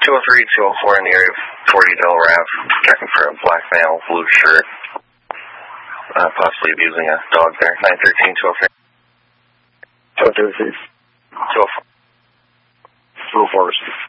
203, 204 in the area of 40 Del Rav, checking for a black male, blue shirt, possibly abusing a dog there. 913, 204. 204. 204.